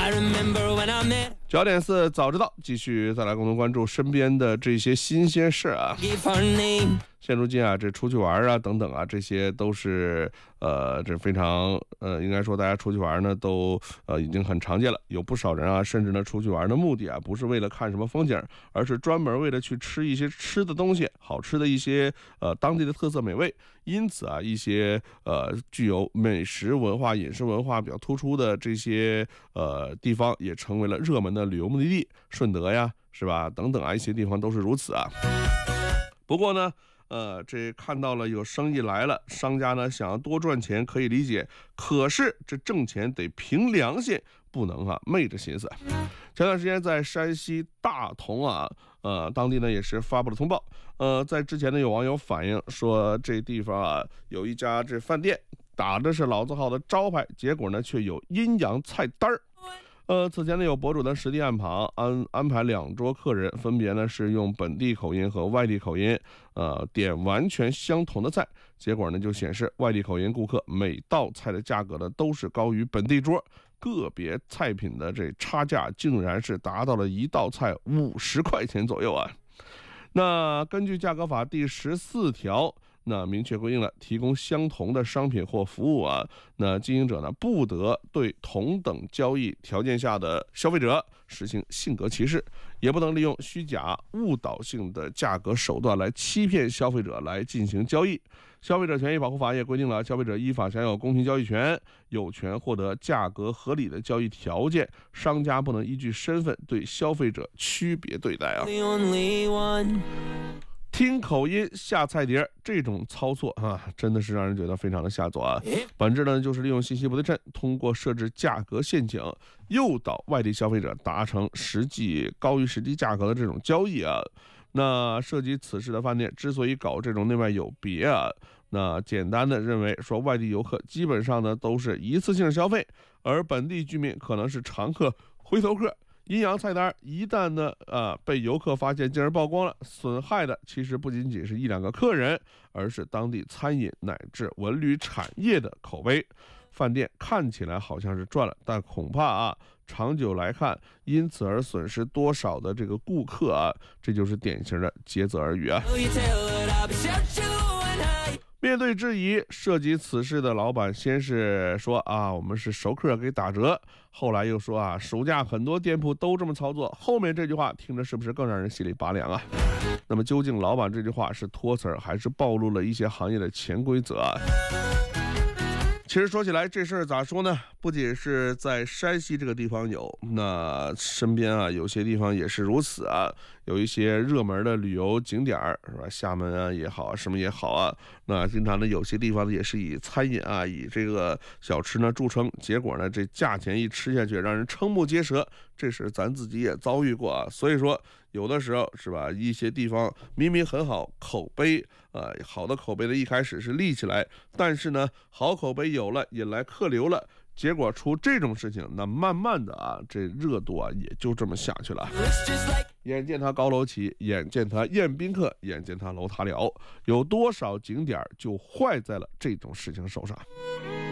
9:04早知道，继续再来共同关注身边的这些新鲜事啊。现如今啊，这出去玩啊等等啊，这些都是这非常应该说大家出去玩呢都已经很常见了。有不少人啊，甚至呢出去玩的目的啊，不是为了看什么风景，而是专门为了去吃一些吃的东西，好吃的一些当地的特色美味。因此啊，一些具有美食文化、饮食文化比较突出的这些地方，也成为了热门的旅游目的地。顺德呀，是吧？等等啊，一些地方都是如此啊。不过呢，这看到了有生意来了，商家呢想要多赚钱可以理解，可是这挣钱得凭良心，不能昧着心思。前段时间在山西大同啊，当地呢也是发布了通报，在之前呢有网友反映说，这地方啊有一家这饭店打的是老字号的招牌，结果呢却有阴阳菜单儿。此前呢有博主呢实地安排2桌客人，分别呢是用本地口音和外地口音，点完全相同的菜，结果呢就显示外地口音顾客每道菜的价格呢都是高于本地桌，个别菜品的这差价竟然是达到了一道菜50块钱左右啊。那根据价格法第14条，那明确规定了，提供相同的商品或服务啊，那经营者呢不得对同等交易条件下的消费者实行性格歧视，也不能利用虚假误导性的价格手段来欺骗消费者来进行交易。消费者权益保护法也规定了，消费者依法享有公平交易权，有权获得价格合理的交易条件，商家不能依据身份对消费者区别对待啊。听口音下菜碟这种操作啊，真的是让人觉得非常的下作啊。本质呢就是利用信息不对称，通过设置价格陷阱，诱导外地消费者达成实际高于实际价格的这种交易啊。那涉及此事的饭店之所以搞这种内外有别啊，那简单的认为说，外地游客基本上呢都是一次性消费，而本地居民可能是常客、回头客。阴阳菜单一旦呢被游客发现，进而曝光了，损害的其实不仅仅是1、2个客人，而是当地餐饮乃至文旅产业的口碑。饭店看起来好像是赚了，但恐怕长久来看，因此而损失多少的这个顾客啊，这就是典型的竭泽而渔啊。面对质疑，涉及此事的老板先是说我们是熟客给打折，后来又说暑假很多店铺都这么操作，后面这句话听着是不是更让人心里拔凉啊？那么究竟老板这句话是托词还是暴露了一些行业的潜规则啊？其实说起来，这事儿咋说呢？不仅是在山西这个地方有，那身边有些地方也是如此啊。有一些热门的旅游景点是吧？厦门也好，什么也好啊。那经常呢，有些地方也是以餐饮以这个小吃呢著称，结果呢，这价钱一吃下去，让人瞠目结舌。这是咱自己也遭遇过啊。所以说，有的时候是吧，一些地方明明很好，口碑好的口碑的一开始是立起来，但是呢，好口碑有了，引来客流了。结果出这种事情，那慢慢的这热度也就这么下去了。眼见他高楼起，眼见他宴宾客，眼见他楼塌了，有多少景点就坏在了这种事情手上。